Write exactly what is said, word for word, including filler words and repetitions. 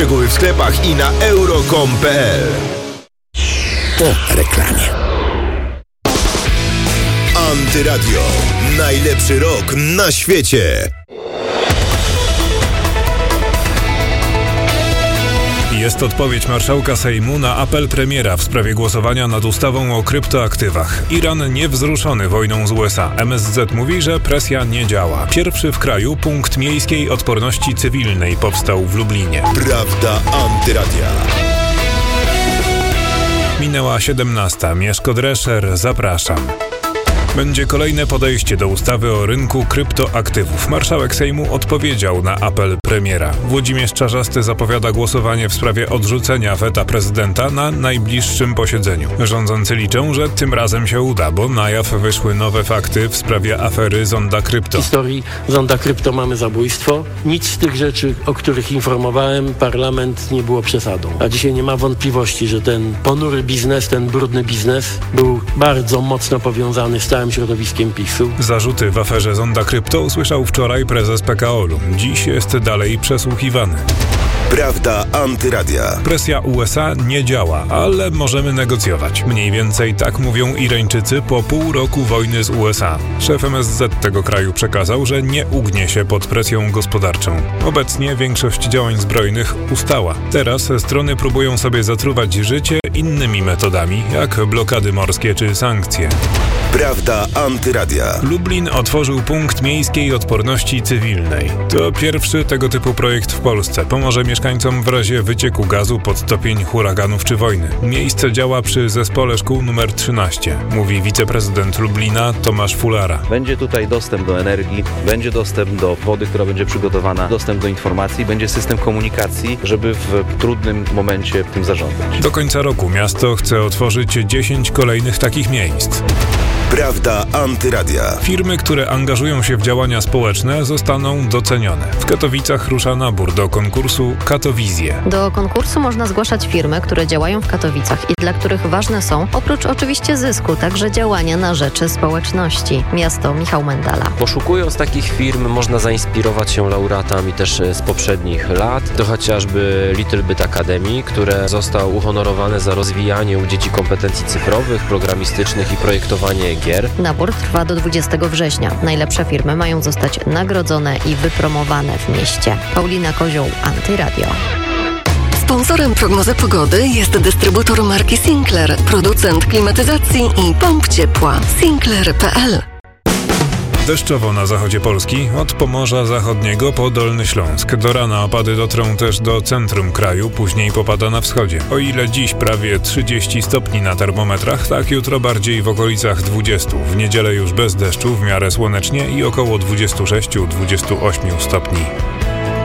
Szczegóły w sklepach i na euro kropka com kropka pe el. Po reklamie. Antyradio. Najlepszy rok na świecie. Jest odpowiedź marszałka Sejmu na apel premiera w sprawie głosowania nad ustawą o kryptoaktywach. Iran niewzruszony wojną z U S A. M S Z mówi, że presja nie działa. Pierwszy w kraju punkt miejskiej odporności cywilnej powstał w Lublinie. Prawda Antyradia. Minęła siedemnasta. Mieszko Drescher, zapraszam. Będzie kolejne podejście do ustawy o rynku kryptoaktywów. Marszałek Sejmu odpowiedział na apel premiera. Włodzimierz Czarzasty zapowiada głosowanie w sprawie odrzucenia weta prezydenta na najbliższym posiedzeniu. Rządzący liczą, że tym razem się uda, bo na jaw wyszły nowe fakty w sprawie afery Zonda Krypto. W historii Zonda Krypto mamy zabójstwo. Nic z tych rzeczy, o których informowałem, parlament nie było przesadą. A dzisiaj nie ma wątpliwości, że ten ponury biznes, ten brudny biznes był bardzo mocno powiązany z całym środowiskiem PiSu. Zarzuty w aferze Zonda Krypto usłyszał wczoraj prezes P K O L u. Dziś jest dalej przesłuchiwany. Prawda Antyradia. Presja U S A nie działa, ale możemy negocjować. Mniej więcej tak mówią Irańczycy po pół roku wojny z U S A. Szef M S Z tego kraju przekazał, że nie ugnie się pod presją gospodarczą. Obecnie większość działań zbrojnych ustała. Teraz strony próbują sobie zatruwać życie innymi metodami, jak blokady morskie czy sankcje. Prawda Antyradia. Lublin otworzył punkt miejskiej odporności cywilnej. To pierwszy tego typu projekt w Polsce. Pomoże mieszkańcom w razie wycieku gazu, podtopień, huraganów czy wojny. Miejsce działa przy zespole szkół numer trzynaście, mówi wiceprezydent Lublina Tomasz Fulara. Będzie tutaj dostęp do energii, będzie dostęp do wody, która będzie przygotowana, dostęp do informacji, będzie system komunikacji, żeby w trudnym momencie tym zarządzać. Do końca roku miasto chce otworzyć dziesięć kolejnych takich miejsc. Prawda Antyradia. Firmy, które angażują się w działania społeczne, zostaną docenione. W Katowicach rusza nabór do konkursu Katowizje. Do konkursu można zgłaszać firmy, które działają w Katowicach i dla których ważne są, oprócz oczywiście zysku, także działania na rzecz społeczności. Miasto Michał Mendala. Poszukując takich firm można zainspirować się laureatami też z poprzednich lat. To chociażby Little Bit Academy, które został uhonorowany za rozwijanie u dzieci kompetencji cyfrowych, programistycznych i projektowanie gier. Nabór trwa do dwudziestego września. Najlepsze firmy mają zostać nagrodzone i wypromowane w mieście. Paulina Kozioł, Antyradio. Sponsorem prognozy pogody jest dystrybutor marki Sinclair, producent klimatyzacji i pomp ciepła. Sinclair kropka pe el. Deszczowo na zachodzie Polski, od Pomorza Zachodniego po Dolny Śląsk. Do rana opady dotrą też do centrum kraju, później popada na wschodzie. O ile dziś prawie trzydzieści stopni na termometrach, tak jutro bardziej w okolicach dwudziestu. W niedzielę już bez deszczu, w miarę słonecznie i około dwudziestu sześciu do dwudziestu ośmiu stopni.